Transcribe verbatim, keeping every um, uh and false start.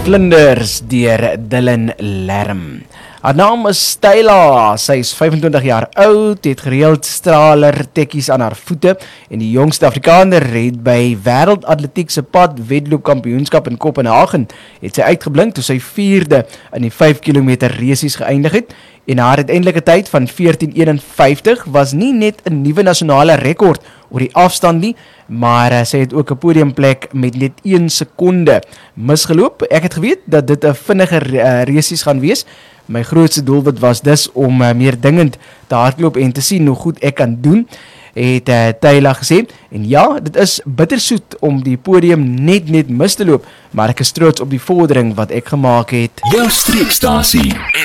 Vlinders deur Dylan Lerm. Haar naam is Styla, sy is vyfentwintig jaar oud, het gereeld straler tekkies aan haar voete en die jongste Afrikaner het by Wêreldatletiek se pad wedloopkampioenskap in Kopenhagen het sy uitgeblink toe sy vierde in die vyf kilometer resies geëindig het en haar uiteindelike tyd van veertien eenenvyftig was nie net 'n nuwe nasionale rekord oor die afstand nie, maar uh, sy het ook 'n podiumplek met net een sekonde misgeloop. Ek het geweet dat dit 'n vinniger uh, resies gaan wees. My grootste doelwit was dus om uh, meer dingend te hardloop en te sien hoe goed ek kan doen, het uh, Tyla gesê. En ja, dit is bittersoet om die podium net net mis te loop, maar ek is trots op die vordering wat ek gemaak het. Jou streekstasie